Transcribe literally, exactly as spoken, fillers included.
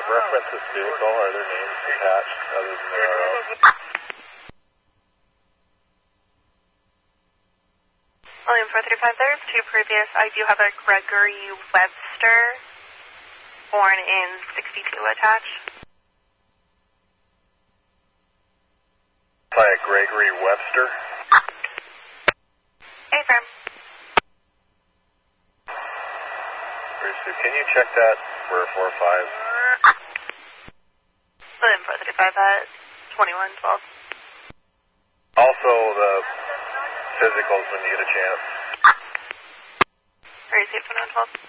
reference this vehicle? Are there names attached other than their own? William four thirty-five, there's two previous. I do have a Gregory Webster, born in sixty-two, attached. By a Gregory Webster? Hey, firm. Bruce, can you check that for four five? William four thirty-five at twenty-one twelve. Also, the physicals when you get a chance. Are you safe twenty-one twelve?